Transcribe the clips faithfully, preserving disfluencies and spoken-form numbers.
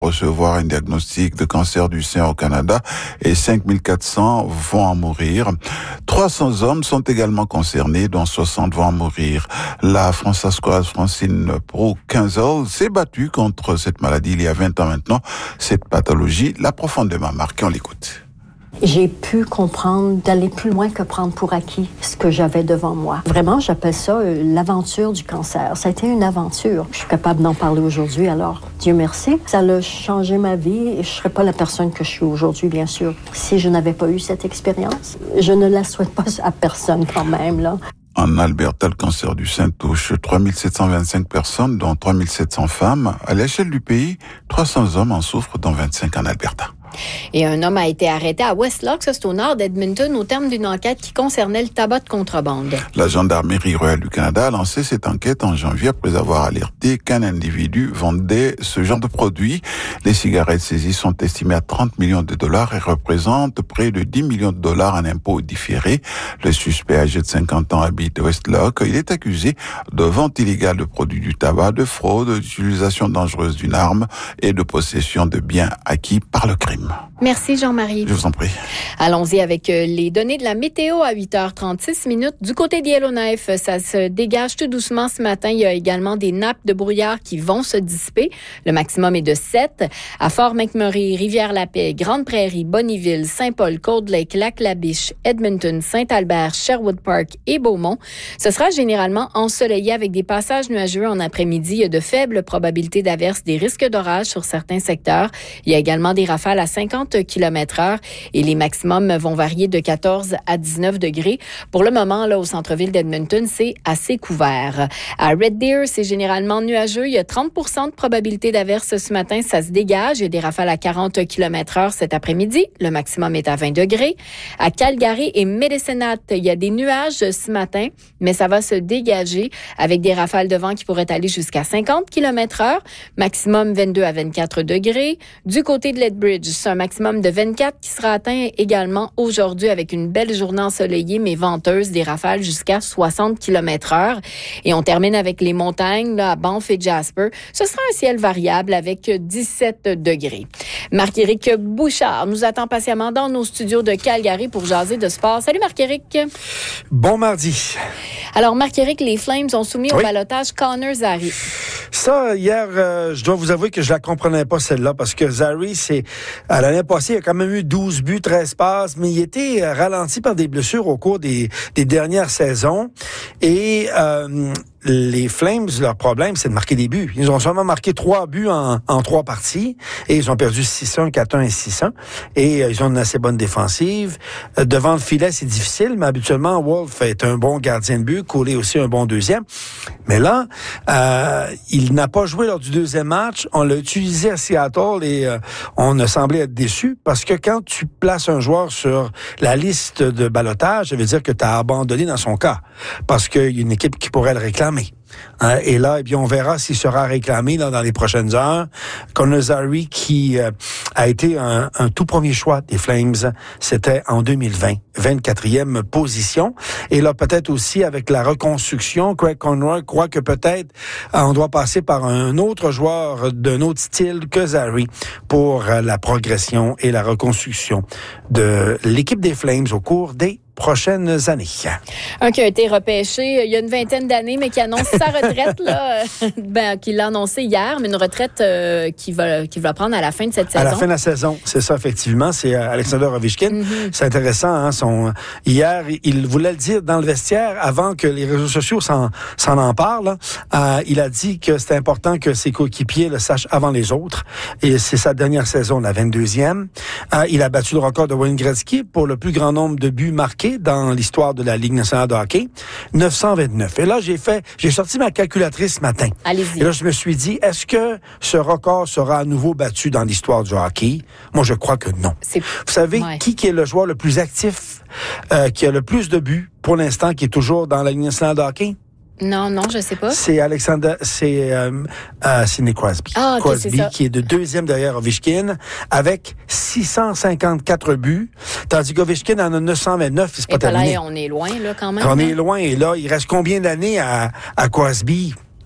recevoir un diagnostic de cancer du sein au Canada et cinq mille quatre cents vont en mourir. trois cents hommes sont également concernés, dont soixante vont en mourir. La française Francine Pro-Quinzel s'est battue contre cette maladie il y a vingt ans maintenant. Cette pathologie l'a profondément marquée. On l'écoute. J'ai pu comprendre d'aller plus loin que prendre pour acquis ce que j'avais devant moi. Vraiment, j'appelle ça euh, l'aventure du cancer. Ça a été une aventure. Je suis capable d'en parler aujourd'hui, alors Dieu merci. Ça a changé ma vie et je ne serais pas la personne que je suis aujourd'hui, bien sûr, si je n'avais pas eu cette expérience. Je ne la souhaite pas à personne quand même, là. En Alberta, le cancer du sein touche trois mille sept cent vingt-cinq personnes, dont trois mille sept cents femmes. À l'échelle du pays, trois cents hommes en souffrent, dont vingt-cinq en Alberta. Et un homme a été arrêté à West Loch, ça c'est au nord d'Edmonton, au terme d'une enquête qui concernait le tabac de contrebande. La Gendarmerie royale du Canada a lancé cette enquête en janvier après avoir alerté qu'un individu vendait ce genre de produit. Les cigarettes saisies sont estimées à trente millions de dollars et représentent près de dix millions de dollars en impôts différés. Le suspect, âgé de cinquante ans, habite West Loch. Il est accusé de vente illégale de produits du tabac, de fraude, d'utilisation dangereuse d'une arme et de possession de biens acquis par le crime. Merci Jean-Marie. Je vous en prie. Allons-y avec les données de la météo à huit heures trente-six minutes. Du côté de Yellowknife, ça se dégage tout doucement ce matin. Il y a également des nappes de brouillard qui vont se dissiper. Le maximum est de sept. À Fort-McMurray, Rivière-la-Paix, Grande-Prairie, Bonnyville, Saint-Paul, Cold Lake, Lac-la-Biche, Edmonton, Saint-Albert, Sherwood Park et Beaumont. Ce sera généralement ensoleillé avec des passages nuageux en après-midi. Il y a de faibles probabilités d'averses, des risques d'orage sur certains secteurs. Il y a également des rafales à cinquante kilomètres heure et les maximums vont varier de quatorze à dix-neuf degrés. Pour le moment, là, au centre-ville d'Edmonton, c'est assez couvert. À Red Deer, c'est généralement nuageux. Il y a trente pour cent de probabilité d'averse ce matin. Ça se dégage. Il y a des rafales à quarante kilomètres heure cet après-midi. Le maximum est à vingt degrés. À Calgary et Medicine Hat, il y a des nuages ce matin, mais ça va se dégager avec des rafales de vent qui pourraient aller jusqu'à cinquante kilomètres heure. Maximum vingt-deux à vingt-quatre degrés. Du côté de Lethbridge, c'est un maximum de vingt-quatre qui sera atteint également aujourd'hui avec une belle journée ensoleillée mais venteuse, des rafales jusqu'à soixante kilomètres heure. Et on termine avec les montagnes, là, à Banff et Jasper. Ce sera un ciel variable avec dix-sept degrés. Marc-Éric Bouchard nous attend patiemment dans nos studios de Calgary pour jaser de sport. Salut Marc-Éric. Bon mardi. Alors Marc-Éric, les Flames ont soumis oui. au ballottage Connor Zary. Ça, hier, euh, je dois vous avouer que je la comprenais pas, celle-là, parce que Zary, c'est, à l'année passée, il a quand même eu douze buts, treize passes, mais il était ralenti par des blessures au cours des, des dernières saisons. Et, euh, les Flames, leur problème, c'est de marquer des buts. Ils ont seulement marqué trois buts en, en trois parties et ils ont perdu six un, quatre un et six un. Et euh, ils ont une assez bonne défensive. Euh, devant le filet, c'est difficile, mais habituellement, Wolf est un bon gardien de but, Cole aussi un bon deuxième. Mais là, euh, il n'a pas joué lors du deuxième match. On l'a utilisé à Seattle et euh, on a semblé être déçus parce que quand tu places un joueur sur la liste de ballottage, ça veut dire que tu as abandonné dans son cas parce qu'il y a une équipe qui pourrait le réclamer. Hein, et là, eh bien, on verra s'il sera réclamé là, dans les prochaines heures. Connor Zary, qui euh, a été un, un tout premier choix des Flames, c'était en deux mille vingt, vingt-quatrième position. Et là, peut-être aussi avec la reconstruction, Craig Conroy croit que peut-être on doit passer par un autre joueur d'un autre style que Zary pour euh, la progression et la reconstruction de l'équipe des Flames au cours des prochaines années. Un qui a été repêché il y a une vingtaine d'années, mais qui annonce sa retraite, là, ben, qu'il l'a annoncé hier, mais une retraite euh, qu'il va, qu'il va prendre à la fin de cette saison. À la fin de la saison, c'est ça, effectivement. C'est Alexander Ovechkin. Mm-hmm. C'est intéressant, hein, son, hier, il voulait le dire dans le vestiaire avant que les réseaux sociaux s'en, s'en en parlent. Euh, il a dit que c'était important que ses coéquipiers le sachent avant les autres. Et c'est sa dernière saison, la vingt-deuxième. Euh, il a battu le record de Wayne Gretzky pour le plus grand nombre de buts marqués dans l'histoire de la Ligue nationale de hockey, neuf cent vingt-neuf. Et là, j'ai fait, j'ai sorti ma calculatrice ce matin. Allez-y. Et là, je me suis dit, est-ce que ce record sera à nouveau battu dans l'histoire du hockey? Moi, je crois que non. C'est... Vous savez, ouais. qui, qui est le joueur le plus actif, euh, qui a le plus de buts pour l'instant, qui est toujours dans la Ligue nationale de hockey? Non, non, je sais pas. C'est Alexander, c'est euh, euh, Sidney Crosby. Ah, okay, Crosby, qui est de deuxième derrière Ovechkin, avec six cent cinquante-quatre buts, tandis qu'Ovechkin en a neuf cent vingt-neuf, c'est pas et terminé. Là, on est loin, là, quand même. On hein? est loin, et là, il reste combien d'années à, à Crosby?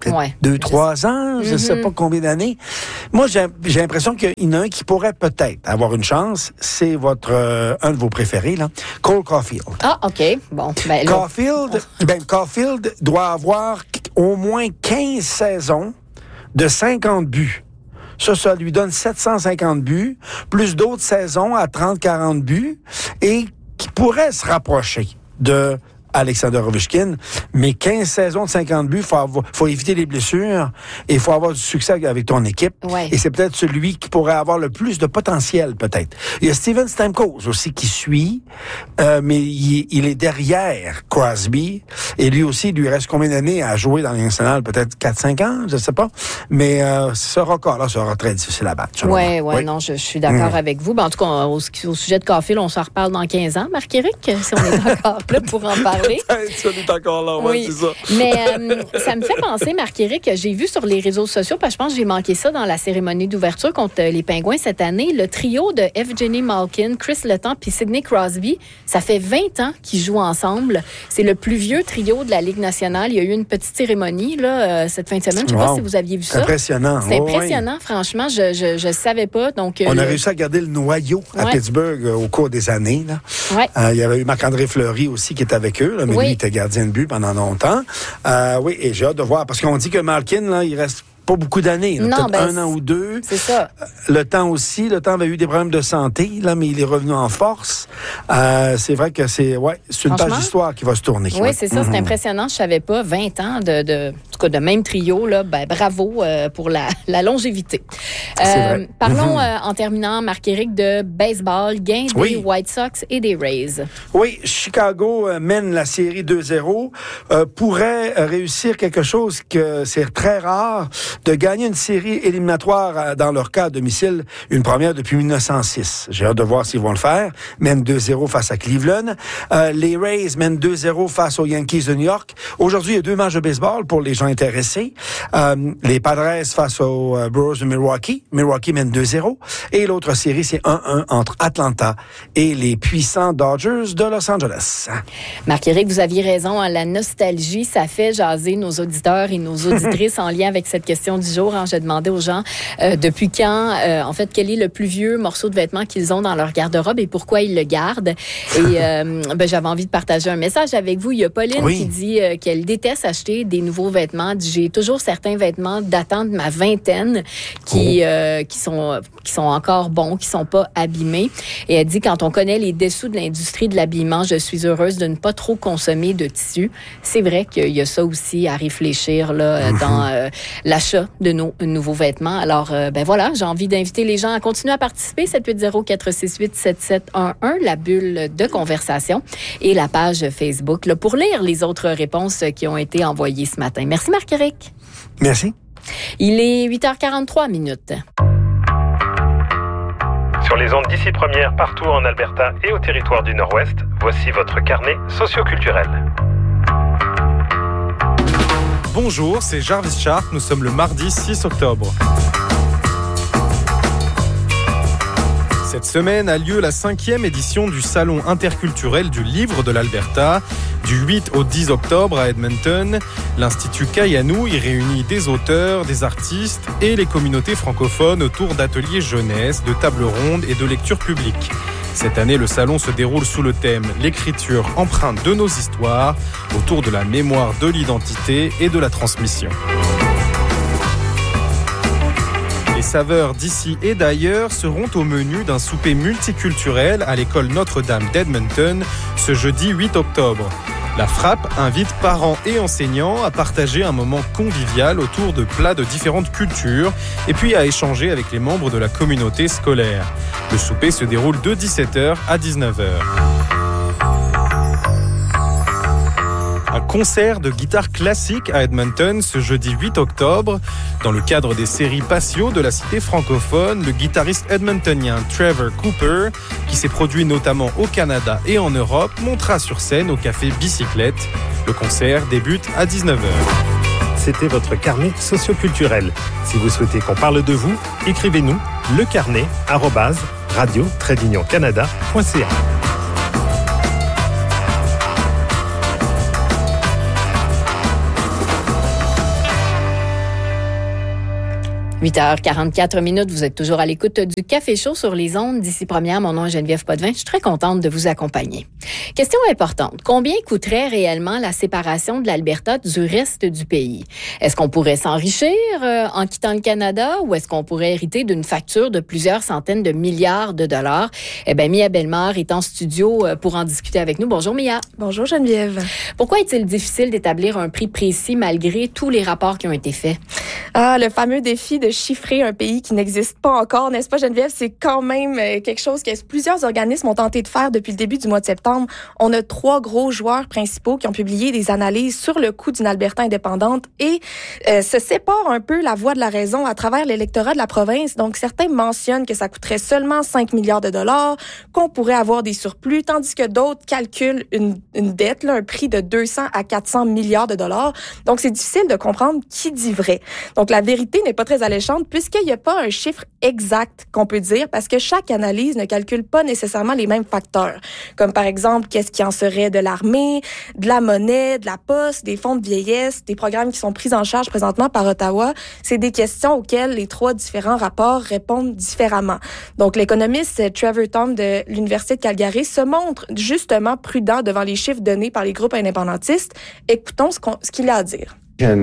peut-être ouais. deux, trois ans, je ne mm-hmm. sais pas combien d'années. Moi, j'ai, j'ai l'impression qu'il y en a un qui pourrait peut-être avoir une chance. C'est votre euh, un de vos préférés, là, Cole Caulfield. Ah, OK. Bon. Ben, Caulfield, ben, Caulfield doit avoir au moins quinze saisons de cinquante buts. Ça, ça lui donne sept cent cinquante buts, plus d'autres saisons à trente à quarante buts, et qui pourrait se rapprocher de Alexander Ovechkin, mais quinze saisons de cinquante buts, il faut, faut éviter les blessures et il faut avoir du succès avec ton équipe. Ouais. Et c'est peut-être celui qui pourrait avoir le plus de potentiel, peut-être. Il y a Steven Stamkos aussi qui suit, euh, mais il, il est derrière Crosby. Et lui aussi, il lui reste combien d'années à jouer dans la Ligue nationale? Peut-être quatre cinq ans, je ne sais pas. Mais euh, ce record-là sera très difficile à battre. Oui, ouais, ouais, non, je, je suis d'accord mmh. avec vous. Ben, en tout cas, au, au sujet de Caulfield, on s'en reparle dans quinze ans, Marc-Éric, si on est encore là pour en parler. Tu es encore là, ouais, oui. c'est ça. Mais euh, ça me fait penser, Marc-Éric, j'ai vu sur les réseaux sociaux, parce que je pense que j'ai manqué ça dans la cérémonie d'ouverture contre les Pingouins cette année, le trio de Evgeny Malkin, Chris Letang puis Sidney Crosby, ça fait vingt ans qu'ils jouent ensemble. C'est le plus vieux trio de la Ligue nationale. Il y a eu une petite cérémonie là, euh, cette fin de semaine. Je ne sais wow. pas si vous aviez vu ça. Impressionnant. C'est oh, impressionnant, oui. franchement. Je ne savais pas. Donc, On euh, a réussi à garder le noyau à ouais. Pittsburgh euh, au cours des années. Là. Ouais. Euh, il y avait eu Marc-André Fleury aussi qui était avec eux, là, mais oui. lui, il était gardien de but pendant longtemps. Euh, oui, et j'ai hâte de voir, parce qu'on dit que Malkin, là, il reste pas beaucoup d'années, là, non, peut-être ben, un an ou deux. C'est ça. Le temps aussi, le temps avait eu des problèmes de santé, là, mais il est revenu en force. Euh, c'est vrai que c'est, ouais, c'est une page d'histoire qui va se tourner. Oui, ouais. c'est ça, mm-hmm. c'est impressionnant. Je savais pas, vingt ans de, de, en tout cas, de même trio, là, ben, bravo euh, pour la, la longévité. Euh, parlons mm-hmm. euh, en terminant, Marc-Éric, de baseball, gain des oui. White Sox et des Rays. Oui, Chicago euh, mène la série deux zéro, euh, pourrait euh, réussir quelque chose que c'est très rare, de gagner une série éliminatoire dans leur cas à domicile, une première depuis mille neuf cent six. J'ai hâte de voir s'ils vont le faire. Mènent deux zéro face à Cleveland. Euh, les Rays mènent deux zéro face aux Yankees de New York. Aujourd'hui, il y a deux matchs de baseball pour les gens intéressés. Euh, les Padres face aux euh, Brewers de Milwaukee. Milwaukee mène deux zéro. Et l'autre série, c'est un un entre Atlanta et les puissants Dodgers de Los Angeles. Marc-Éric, vous aviez raison. Hein, la nostalgie, ça fait jaser nos auditeurs et nos auditrices en lien avec cette question du jour. Hein, je demandais aux gens euh, depuis quand, euh, en fait, quel est le plus vieux morceau de vêtements qu'ils ont dans leur garde-robe et pourquoi ils le gardent. Et euh, ben, j'avais envie de partager un message avec vous. Il y a Pauline oui. qui dit euh, qu'elle déteste acheter des nouveaux vêtements. J'ai toujours certains vêtements datant de ma vingtaine qui, oh. euh, qui, sont, qui sont encore bons, qui sont pas abîmés. Et elle dit, quand on connaît les dessous de l'industrie de l'habillement, je suis heureuse de ne pas trop consommer de tissu. C'est vrai qu'il y a ça aussi à réfléchir là, mm-hmm. dans euh, l'achat de nos nouveaux vêtements. Alors, euh, ben voilà, j'ai envie d'inviter les gens à continuer à participer. sept huit zéro, quatre six huit, sept sept un un, la bulle de conversation et la page Facebook là, pour lire les autres réponses qui ont été envoyées ce matin. Merci Marc-Éric. Merci. Il est huit heures quarante-trois minutes. Sur les ondes d'ici première, partout en Alberta et au territoire du Nord-Ouest, voici votre carnet socioculturel. Bonjour, c'est Jarvis Sharp, nous sommes le mardi six octobre. Cette semaine a lieu la cinquième édition du Salon interculturel du livre de l'Alberta. Du huit au dix octobre à Edmonton, l'Institut Kayanou y réunit des auteurs, des artistes et les communautés francophones autour d'ateliers jeunesse, de tables rondes et de lectures publiques. Cette année, le salon se déroule sous le thème « L'écriture empreinte de nos histoires » autour de la mémoire de l'identité et de la transmission. Les saveurs d'ici et d'ailleurs seront au menu d'un souper multiculturel à l'école Notre-Dame d'Edmonton ce jeudi huit octobre. La Frappe invite parents et enseignants à partager un moment convivial autour de plats de différentes cultures et puis à échanger avec les membres de la communauté scolaire. Le souper se déroule de dix-sept heures à dix-neuf heures. Un concert de guitare classique à Edmonton ce jeudi huit octobre. Dans le cadre des séries Patio de la cité francophone, le guitariste edmontonien Trevor Cooper, qui s'est produit notamment au Canada et en Europe, montera sur scène au café Bicyclette. Le concert débute à dix-neuf heures. C'était votre carnet socioculturel. Si vous souhaitez qu'on parle de vous, écrivez-nous lecarnet arobase radio trait d'union canada point c a. huit heures quarante-quatre minutes, vous êtes toujours à l'écoute du Café Chaud sur les ondes d'ici première. Mon nom est Geneviève Potvin. Je suis très contente de vous accompagner. Question importante. Combien coûterait réellement la séparation de l'Alberta du reste du pays? Est-ce qu'on pourrait s'enrichir euh, en quittant le Canada ou est-ce qu'on pourrait hériter d'une facture de plusieurs centaines de milliards de dollars? Eh bien, Mia Bellemare est en studio pour en discuter avec nous. Bonjour, Mia. Bonjour, Geneviève. Pourquoi est-il difficile d'établir un prix précis malgré tous les rapports qui ont été faits? Ah, le fameux défi de chiffrer un pays qui n'existe pas encore, n'est-ce pas, Geneviève? C'est quand même quelque chose que plusieurs organismes ont tenté de faire depuis le début du mois de septembre. On a trois gros joueurs principaux qui ont publié des analyses sur le coût d'une Alberta indépendante et euh, se séparent un peu la voix de la raison à travers l'électorat de la province. Donc, certains mentionnent que ça coûterait seulement cinq milliards de dollars, qu'on pourrait avoir des surplus, tandis que d'autres calculent une, une dette, là, un prix de deux cents à quatre cents milliards de dollars. Donc, c'est difficile de comprendre qui dit vrai. Donc, la vérité n'est pas très alléchante puisqu'il n'y a pas un chiffre exact qu'on peut dire parce que chaque analyse ne calcule pas nécessairement les mêmes facteurs. Comme par exemple, qu'est-ce qui en serait de l'armée, de la monnaie, de la poste, des fonds de vieillesse, des programmes qui sont pris en charge présentement par Ottawa. C'est des questions auxquelles les trois différents rapports répondent différemment. Donc, l'économiste Trevor Tom de l'Université de Calgary se montre justement prudent devant les chiffres donnés par les groupes indépendantistes. Écoutons ce, qu'on, ce qu'il a à dire.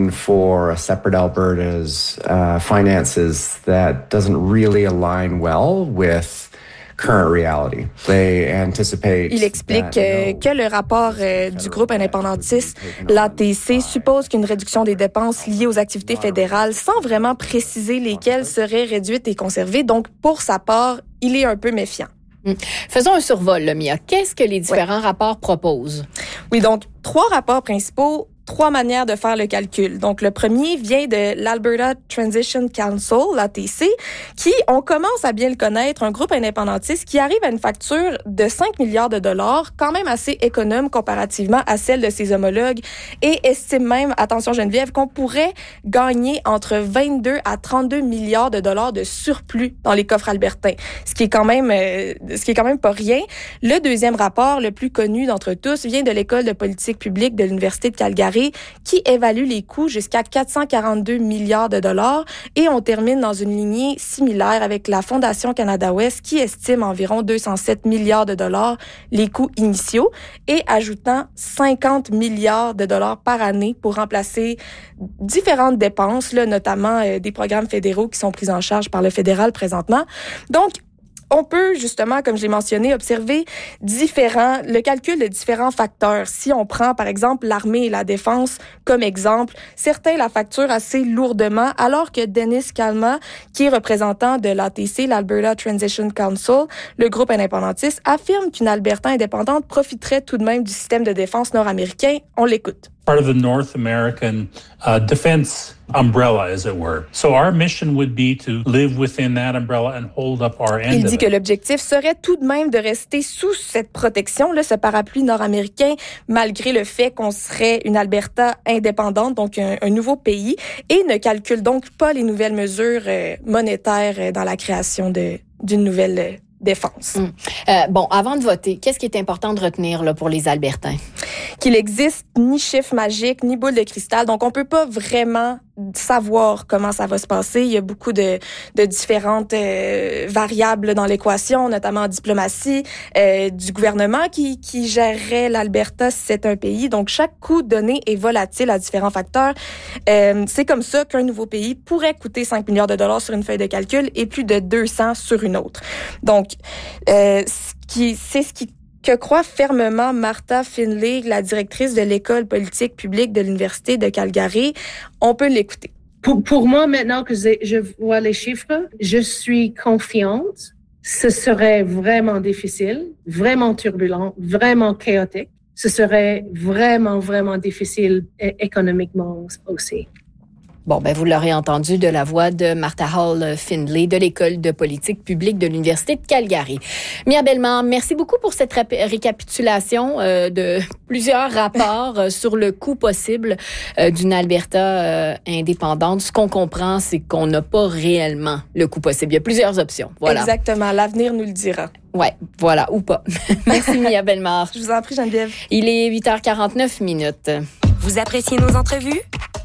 For a separate Alberta's uh, finances that doesn't really align well with current reality. They anticipate. Il explique euh, que le rapport euh, du groupe indépendantiste, l'A T C, suppose qu'une réduction des dépenses liées aux activités fédérales, sans vraiment préciser lesquelles seraient réduites et conservées. Donc, pour sa part, il est un peu méfiant. Hum. Faisons un survol, là, Mia. Qu'est-ce que les différents ouais. rapports proposent? Oui, donc, trois rapports principaux. Trois manières de faire le calcul. Donc, le premier vient de l'Alberta Transition Council, l'A T C, qui, on commence à bien le connaître, un groupe indépendantiste qui arrive à une facture de cinq milliards de dollars, quand même assez économe comparativement à celle de ses homologues, et estime même, attention Geneviève, qu'on pourrait gagner entre vingt-deux à trente-deux milliards de dollars de surplus dans les coffres albertains, ce qui est quand même, euh, ce qui est quand même pas rien. Le deuxième rapport, le plus connu d'entre tous, vient de l'École de politique publique de l'Université de Calgary, qui évalue les coûts jusqu'à quatre cent quarante-deux milliards de dollars. Et on termine dans une lignée similaire avec la Fondation Canada-Ouest qui estime environ deux cent sept milliards de dollars les coûts initiaux et ajoutant cinquante milliards de dollars par année pour remplacer différentes dépenses, là, notamment euh, des programmes fédéraux qui sont pris en charge par le fédéral présentement. Donc, on peut, justement, comme je l'ai mentionné, observer différents, le calcul de différents facteurs. Si on prend, par exemple, l'armée et la défense comme exemple, certains la facturent assez lourdement, alors que Dennis Kalma, qui est représentant de l'A T C, l'Alberta Transition Council, le groupe indépendantiste, affirme qu'une Alberta indépendante profiterait tout de même du système de défense nord-américain. On l'écoute. Part of the North American uh, defense umbrella, as it were. So our mission would be to live within that umbrella and hold up our end. Il dit que l'objectif serait tout de même de rester sous cette protection, là, ce parapluie nord-américain, malgré le fait qu'on serait une Alberta indépendante, donc un, un nouveau pays, et ne calcule donc pas les nouvelles mesures euh, monétaires euh, dans la création de, d'une nouvelle euh, défense. Hum. Euh, bon, avant de voter, qu'est-ce qui est important de retenir là, pour les Albertains? Qu'il existe ni chiffre magique, ni boule de cristal. Donc, on peut pas vraiment savoir comment ça va se passer. Il y a beaucoup de, de différentes euh, variables dans l'équation, notamment en diplomatie, euh, du gouvernement qui, qui gérerait l'Alberta si c'est un pays. Donc, chaque coût donné est volatile à différents facteurs. Euh, c'est comme ça qu'un nouveau pays pourrait coûter cinq milliards de dollars sur une feuille de calcul et plus de deux cents sur une autre. Donc, euh, ce qui, c'est ce qui que croit fermement Martha Findlay, la directrice de l'École politique publique de l'Université de Calgary. On peut l'écouter. Pour, pour moi, maintenant que je vois les chiffres, je suis confiante. Ce serait vraiment difficile, vraiment turbulent, vraiment chaotique. Ce serait vraiment, vraiment difficile économiquement aussi. Bon, ben vous l'aurez entendu de la voix de Martha Hall Findlay de l'École de politique publique de l'Université de Calgary. Mia Bellemare, merci beaucoup pour cette rap- récapitulation euh, de plusieurs rapports euh, sur le coût possible euh, d'une Alberta euh, indépendante. Ce qu'on comprend, c'est qu'on n'a pas réellement le coût possible. Il y a plusieurs options. Voilà. Exactement. L'avenir nous le dira. Ouais, voilà, ou pas. Merci Mia Bellemare. Je vous en prie, Geneviève. Il est huit heures quarante-neuf minutes. Vous appréciez nos entrevues?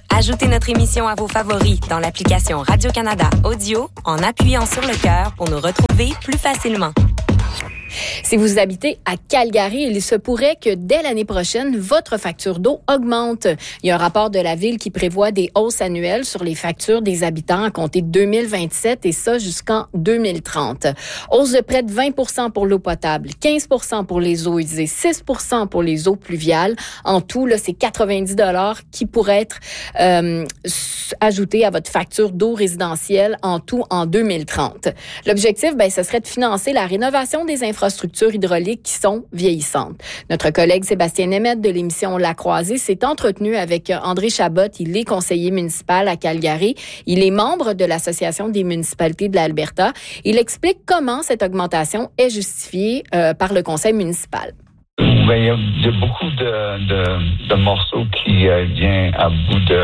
Ajoutez notre émission à vos favoris dans l'application Radio-Canada Audio en appuyant sur le cœur pour nous retrouver plus facilement. Si vous habitez à Calgary, il se pourrait que dès l'année prochaine, votre facture d'eau augmente. Il y a un rapport de la Ville qui prévoit des hausses annuelles sur les factures des habitants à compter de deux mille vingt-sept et ça jusqu'en deux mille trente. Hausse de près de vingt pour cent pour l'eau potable, quinze pour cent pour les eaux usées, six pour cent pour les eaux pluviales. En tout, là, c'est quatre-vingt-dix dollars qui pourraient être euh, ajoutés à votre facture d'eau résidentielle en tout en deux mille trente. L'objectif, ben, ce serait de financer la rénovation des infrastructures hydrauliques qui sont vieillissantes. Notre collègue Sébastien Nemeth de l'émission La Croisée s'est entretenu avec André Chabot. Il est conseiller municipal à Calgary. Il est membre de l'Association des municipalités de l'Alberta. Il explique comment cette augmentation est justifiée euh, par le conseil municipal. Ben, il, y a, il y a beaucoup de, de, de morceaux qui euh, viennent à bout de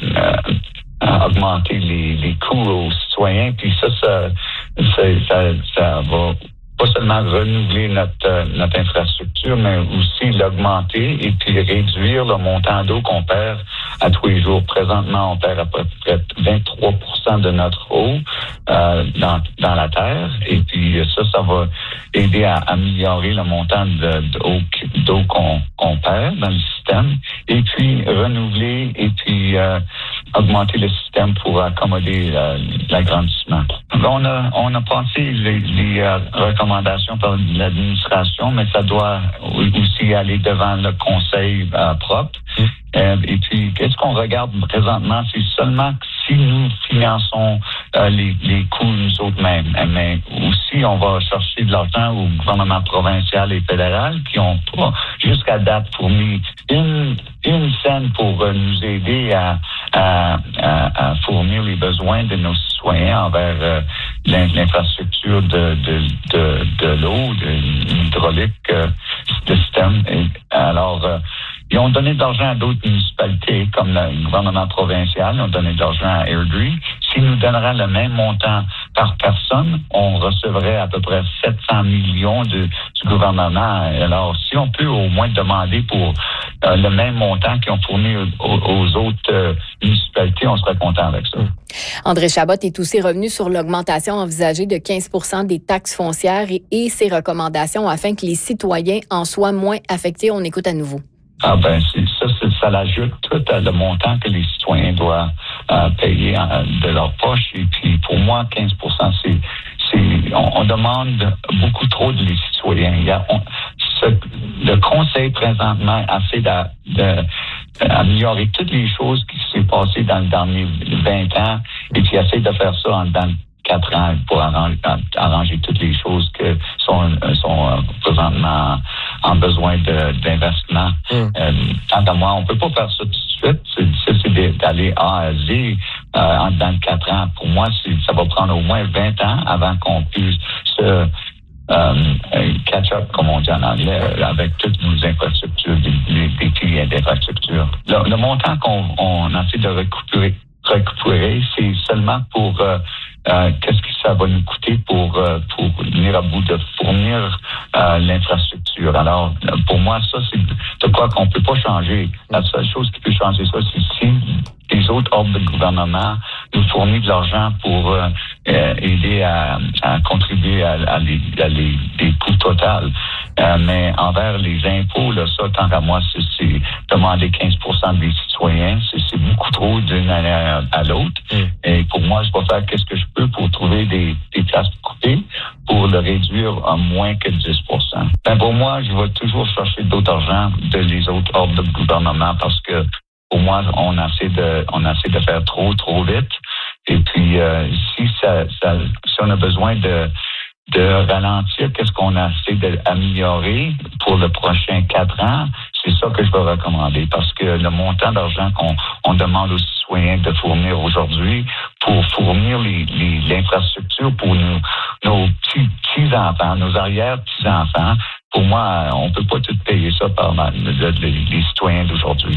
euh, augmenter les, les coûts aux citoyens. Puis ça, ça, ça, ça, ça va pas seulement renouveler notre notre infrastructure, mais aussi l'augmenter et puis réduire le montant d'eau qu'on perd à tous les jours. Présentement, on perd à peu près vingt-trois pour cent de notre eau euh, dans dans la terre, et puis ça, ça va aider à améliorer le montant de, d'eau d'eau qu'on qu'on perd dans le système, et puis renouveler et puis euh, augmenter le système pour accommoder euh, l'agrandissement. On a on a passé les, les euh, recommandations par l'administration, mais ça doit aussi aller devant le conseil euh, propre. Mmh. Euh, et puis, qu'est-ce qu'on regarde présentement, c'est seulement si nous finançons euh, les, les coûts nous autres mêmes. Mais aussi, on va chercher de l'argent au gouvernement provincial et fédéral qui ont pas, jusqu'à date, fourni une, une scène pour euh, nous aider à, à, à, à fournir les besoins de nos citoyens envers euh, l'infrastructure de, de, de, de l'eau, de l'hydraulique, euh, de système. Et alors, euh, ils ont donné de l'argent à d'autres municipalités, comme le gouvernement provincial. Ils ont donné de l'argent à Airdrie. S'ils nous donneraient le même montant par personne, on recevrait à peu près sept cents millions de, du gouvernement. Alors, si on peut au moins demander pour euh, le même montant qu'ils ont fourni aux, aux autres euh, municipalités, on serait content avec ça. André Chabot est aussi revenu sur l'augmentation envisagée de quinze pour cent des taxes foncières et, et ses recommandations afin que les citoyens en soient moins affectés. On écoute à nouveau. Ah ben c'est ça, c'est, ça l'ajoute tout à le montant que les citoyens doivent euh, payer en, de leur poche. Et puis pour moi, quinze pour cent, c'est, c'est on, on demande beaucoup trop de les citoyens. Il y a, on, ce, le conseil présentement essaie de, d'améliorer toutes les choses qui s'est passées dans les derniers vingt ans, et puis essaie de faire ça en dans quatre ans pour arranger, arranger toutes les choses que sont, sont présentement en besoin de, d'investissement. Mm. Euh, tant à moi, on peut pas faire ça tout de suite. C'est, c'est d'aller A à Z euh, dans quatre ans. Pour moi, c'est, ça va prendre au moins vingt ans avant qu'on puisse se euh, catch-up, comme on dit en anglais, avec toutes nos infrastructures, des, des clients d'infrastructures. Le, le montant qu'on on essaie de récupérer, récupérer c'est seulement pour euh, Euh, qu'est-ce que ça va nous coûter pour euh, pour venir à bout de fournir euh, l'infrastructure. Alors, pour moi, ça, c'est de quoi qu'on peut pas changer. La seule chose qui peut changer ça, c'est si les autres ordres de gouvernement nous fournissent de l'argent pour euh, euh, aider à, à contribuer à, à, les, à les, les coûts totaux. Euh, mais envers les impôts, là, ça, tant qu'à moi, c'est, c'est demander quinze pour cent des citoyens. C'est, c'est beaucoup trop d'une année à, à l'autre. Mm. Et pour moi, je vais faire qu'est-ce que je peux pour trouver des, des places de couper pour le réduire à moins que dix pour cent. Ben, pour moi, je vais toujours chercher d'autres argent de les autres ordres de gouvernement parce que pour moi, on essaie de, on essaie de faire trop, trop vite. Et puis, euh, si ça, ça, si on a besoin de, de ralentir, qu'est-ce qu'on essaie d'améliorer pour le prochain quatre ans, c'est ça que je vais recommander parce que le montant d'argent qu'on on demande aux citoyens de fournir aujourd'hui pour fournir les, les, l'infrastructure pour nous, nos petits, petits enfants, nos arrière petits enfants, pour moi, on peut pas tout payer ça par les, les citoyens d'aujourd'hui.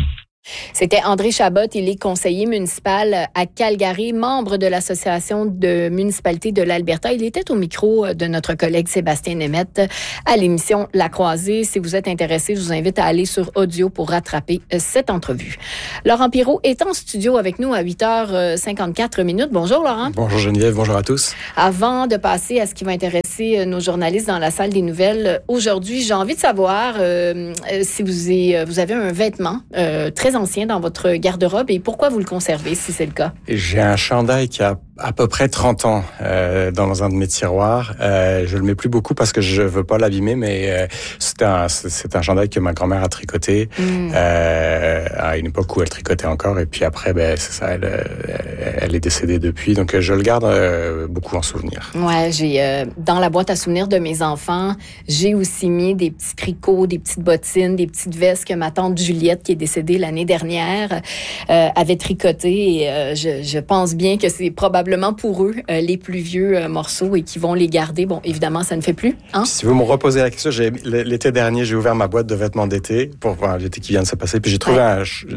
C'était André Chabot, il est conseiller municipal à Calgary, membre de l'Association de municipalité de l'Alberta. Il était au micro de notre collègue Sébastien Nemeth à l'émission La Croisée. Si vous êtes intéressé, je vous invite à aller sur audio pour rattraper cette entrevue. Laurent Pirot est en studio avec nous à huit heures cinquante-quatre minutes. Bonjour Laurent. Bonjour Geneviève, bonjour à tous. Avant de passer à ce qui va intéresser nos journalistes dans la salle des nouvelles, aujourd'hui, j'ai envie de savoir euh, si vous, est, vous avez un vêtement euh, très ancien dans votre garde-robe et pourquoi vous le conservez si c'est le cas? J'ai un chandail qui a à peu près trente ans euh, dans un de mes tiroirs. Euh, je le mets plus beaucoup parce que je veux pas l'abîmer, mais euh, c'est un c'est un chandail que ma grand-mère a tricoté mm. euh, à une époque où elle tricotait encore. Et puis après, ben c'est ça, elle, elle est décédée depuis, donc je le garde euh, beaucoup en souvenir. Ouais, j'ai euh, dans la boîte à souvenirs de mes enfants, j'ai aussi mis des petits tricots, des petites bottines, des petites vestes que ma tante Juliette, qui est décédée l'année dernière, euh, avait tricoté. Et euh, je, je pense bien que c'est probablement pour eux euh, les plus vieux euh, morceaux et qui vont les garder. Bon, évidemment, ça ne fait plus. Hein? Si vous me reposez la question, j'ai, l'été dernier, j'ai ouvert ma boîte de vêtements d'été pour voir l'été qui vient de se passer. Puis j'ai trouvé ouais.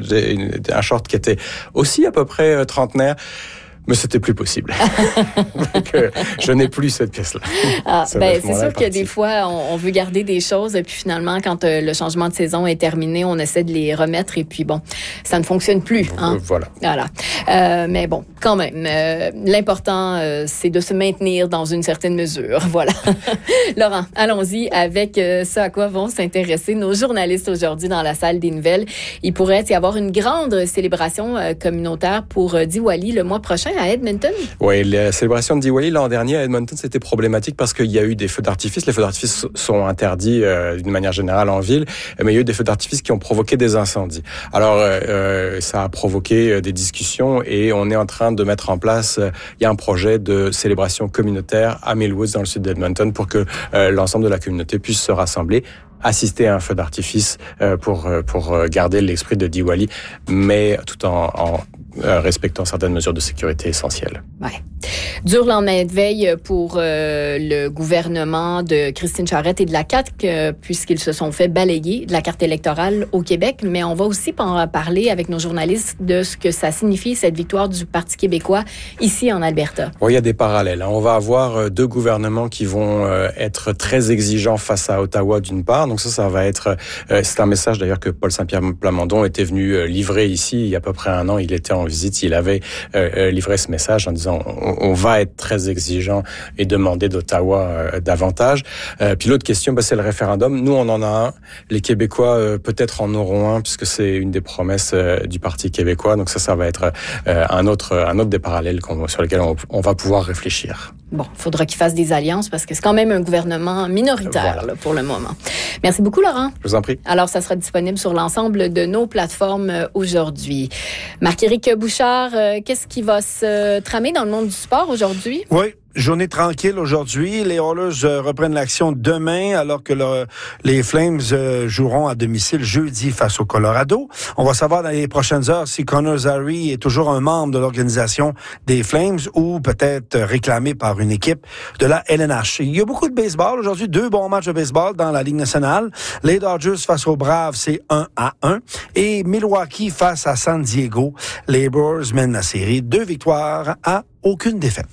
un, un short qui était aussi à peu près euh, trentenaire. Mais c'était plus possible. Donc, euh, je n'ai plus cette pièce-là. Ah, ben, c'est sûr que des fois, on, on veut garder des choses, et puis finalement, quand euh, le changement de saison est terminé, on essaie de les remettre, et puis bon, ça ne fonctionne plus. Hein? Voilà. Voilà. Euh, mais bon, quand même, euh, l'important, euh, c'est de se maintenir dans une certaine mesure. Voilà. Laurent, allons-y avec euh, ce à quoi vont s'intéresser nos journalistes aujourd'hui dans la salle des nouvelles. Il pourrait y avoir une grande célébration euh, communautaire pour euh, Diwali le mois prochain à Edmonton. Oui, la célébration de Diwali l'an dernier à Edmonton, c'était problématique parce qu'il y a eu des feux d'artifice. Les feux d'artifice sont interdits euh, d'une manière générale en ville, mais il y a eu des feux d'artifice qui ont provoqué des incendies. Alors, euh, ça a provoqué des discussions et on est en train de mettre en place, euh, il y a un projet de célébration communautaire à Millwoods, dans le sud d'Edmonton, pour que euh, l'ensemble de la communauté puisse se rassembler, assister à un feu d'artifice euh, pour pour garder l'esprit de Diwali, mais tout en, en euh, respectant certaines mesures de sécurité essentielles. Ouais. Dur lendemain de veille pour euh, le gouvernement de Christine Charette et de la C A Q, euh, puisqu'ils se sont fait balayer de la carte électorale au Québec, mais on va aussi parler avec nos journalistes de ce que ça signifie, cette victoire du Parti québécois ici en Alberta. Oui, il y a des parallèles. On va avoir deux gouvernements qui vont être très exigeants face à Ottawa d'une part, donc ça, ça va être... Euh, c'est un message d'ailleurs que Paul Saint-Pierre Plamondon était venu euh, livrer ici il y a à peu près un an. Il était en visite, il avait euh, livré ce message en disant on, on va être très exigeant et demander d'Ottawa euh, davantage. Euh, puis l'autre question, bah, c'est le référendum. Nous, on en a un. Les Québécois euh, peut-être en auront un puisque c'est une des promesses euh, du Parti québécois. Donc ça, ça va être euh, un autre un autre des parallèles qu'on, sur lesquels on, on va pouvoir réfléchir. Bon, il faudra qu'ils fassent des alliances parce que c'est quand même un gouvernement minoritaire voilà. là, pour le moment. Merci beaucoup, Laurent. Je vous en prie. Alors, ça sera disponible sur l'ensemble de nos plateformes aujourd'hui. Marc-Éric Bouchard, euh, qu'est-ce qui va se tramer dans le monde du sport aujourd'hui? Oui. Journée tranquille aujourd'hui. Les Oilers euh, reprennent l'action demain alors que le, les Flames euh, joueront à domicile jeudi face au Colorado. On va savoir dans les prochaines heures si Connor Zary est toujours un membre de l'organisation des Flames ou peut-être réclamé par une équipe de la L N H. Il y a beaucoup de baseball aujourd'hui. Deux bons matchs de baseball dans la Ligue nationale. Les Dodgers face aux Braves, c'est un à un. Et Milwaukee face à San Diego. Les Brewers mènent la série. Deux victoires à aucune défaite.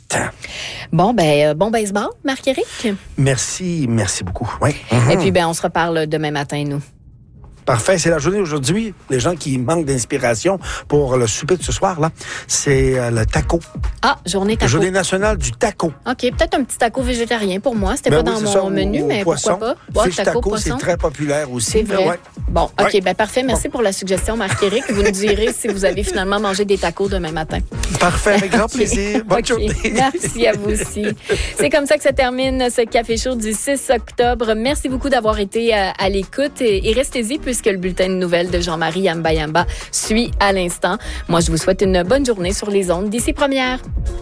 Bon, ben, bon baseball, Marc-Éric. Merci, merci beaucoup. Oui. Et puis, ben, on se reparle demain matin, nous. Parfait, c'est la journée aujourd'hui. Les gens qui manquent d'inspiration pour le souper de ce soir, là, c'est euh, le taco. Ah, journée taco. La journée nationale du taco. OK, peut-être un petit taco végétarien pour moi. C'était ben pas oui, dans mon ça, menu, au, mais au poisson. pourquoi pas? Fish taco, taco c'est très populaire aussi. C'est vrai. Ouais. Bon, OK, ouais. ben parfait. Merci bon. pour la suggestion, Marc-Éric. Vous nous direz si vous avez finalement mangé des tacos demain matin. Parfait, avec grand plaisir. Bonne okay. journée. Merci à vous aussi. C'est comme ça que ça termine ce Café Chaud du six octobre. Merci beaucoup d'avoir été à, à l'écoute et, et restez-y puisque le bulletin de nouvelles de Jean-Marie Yamba Yamba suit à l'instant. Moi, je vous souhaite une bonne journée sur les ondes d'ici première.